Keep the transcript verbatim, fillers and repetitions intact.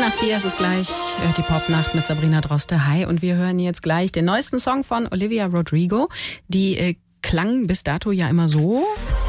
nach vier ist es gleich, die Popnacht mit Sabrina Droste. Hi, und wir hören jetzt gleich den neuesten Song von Olivia Rodrigo. Die äh, klang bis dato ja immer so.